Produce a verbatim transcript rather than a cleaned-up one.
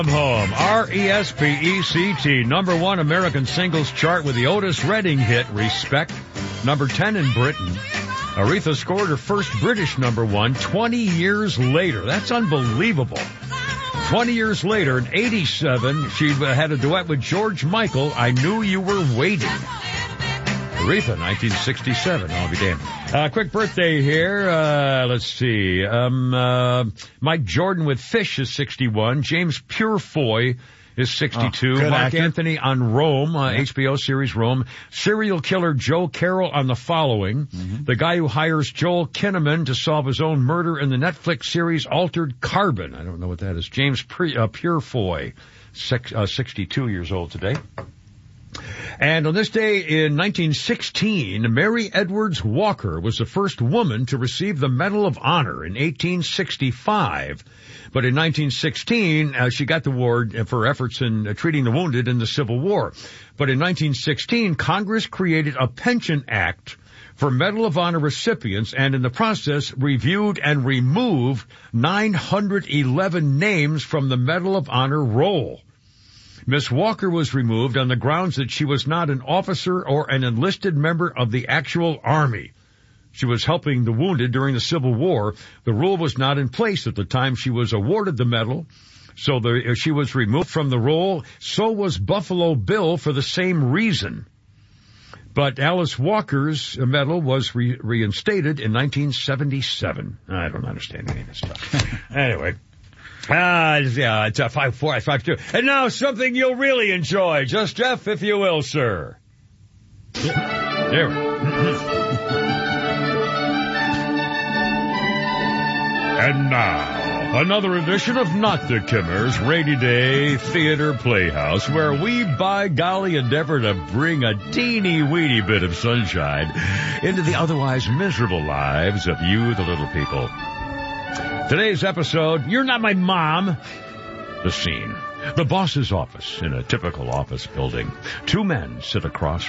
Home, R E S P E C T, number one American singles chart with the Otis Redding hit, Respect. Number ten in Britain. Aretha scored her first British number one twenty years later. That's unbelievable. twenty years later, in eighty-seven, she had a duet with George Michael, I Knew You Were Waiting. Aretha, nineteen sixty-seven. I'll be damned. Uh, quick birthday here. Uh, let's see. Um, uh, Mike Jordan with Fish is sixty-one. James Purefoy is sixty-two. Oh, Mark actor. Anthony on Rome, uh, Yeah. H B O series Rome. Serial killer Joe Carroll on The Following. Mm-hmm. The guy who hires Joel Kinnaman to solve his own murder in the Netflix series Altered Carbon. I don't know what that is. James Pre- uh, Purefoy, six, uh, sixty-two years old today. And on this day in nineteen sixteen, Mary Edwards Walker was the first woman to receive the Medal of Honor in eighteen sixty-five. But in nineteen sixteen, uh, she got the award for efforts in uh, treating the wounded in the Civil War. But in nineteen sixteen, Congress created a pension act for Medal of Honor recipients and in the process reviewed and removed nine hundred eleven names from the Medal of Honor roll. Miss Walker was removed on the grounds that she was not an officer or an enlisted member of the actual Army. She was helping the wounded during the Civil War. The rule was not in place at the time she was awarded the medal, so the, she was removed from the roll. So was Buffalo Bill for the same reason. But Alice Walker's medal was re- reinstated in nineteen seventy-seven. I don't understand any of this stuff. Anyway. Ah, yeah, it's a five, four, five, two. And now something you'll really enjoy. Just Jeff, if you will, sir. There we go. And now, another edition of Not the Kimmers Rainy Day Theater Playhouse, where we, by golly, endeavor to bring a teeny-weeny bit of sunshine into the otherwise miserable lives of you, the little people. Today's episode, You're Not My Mom. The scene. The boss's office in a typical office building. Two men sit across